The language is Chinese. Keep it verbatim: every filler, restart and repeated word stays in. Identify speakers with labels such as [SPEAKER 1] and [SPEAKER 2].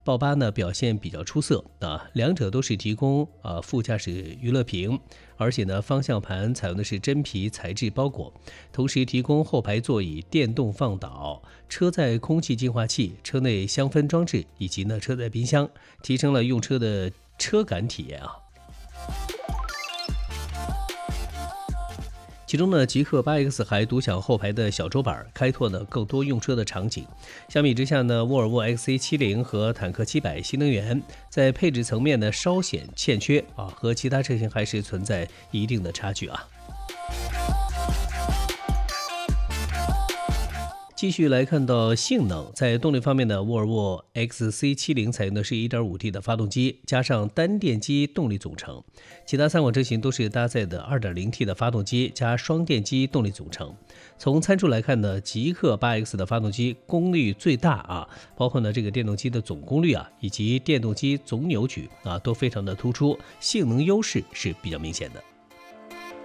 [SPEAKER 1] 豹八呢表现比较出色啊，两者都是提供啊副驾驶娱乐屏，而且呢方向盘采用的是真皮材质包裹，同时提供后排座椅电动放倒、车载空气净化器、车内香氛装置以及呢车载冰箱，提升了用车的车感体验啊。其中呢，极氪 八 X 还独享后排的小桌板，开拓呢更多用车的场景。相比之下呢，沃尔沃 X C 七十 和坦克七百新能源在配置层面呢稍显欠缺啊，和其他车型还是存在一定的差距啊。继续来看到性能，在动力方面呢，沃尔沃 X C 七十 采用的是 一点五 T 的发动机，加上单电机动力总成，其他三款车型都是搭载的 二点零 T 的发动机加双电机动力总成。从参数来看呢，极氪 八 X 的发动机功率最大啊，包括呢这个电动机的总功率啊，以及电动机总扭矩啊，都非常的突出，性能优势是比较明显的。